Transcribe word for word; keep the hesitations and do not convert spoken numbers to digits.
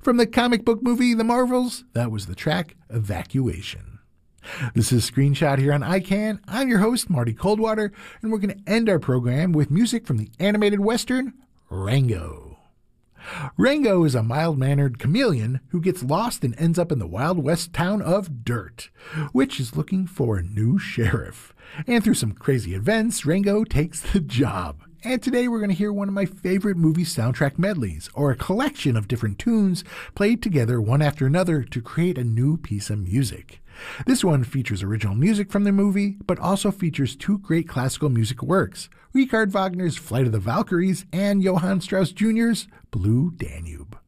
From the comic book movie The Marvels, that was the track Evacuation. This is Screenshot here on I CAN. I'm your host, Marty Coldwater, and we're going to end our program with music from the animated western, Rango. Rango is a mild-mannered chameleon who gets lost and ends up in the Wild West town of Dirt, which is looking for a new sheriff. And through some crazy events, Rango takes the job. And today we're going to hear one of my favorite movie soundtrack medleys, or a collection of different tunes played together one after another to create a new piece of music. This one features original music from the movie, but also features two great classical music works, Richard Wagner's Flight of the Valkyries and Johann Strauss Junior's Blue Danube.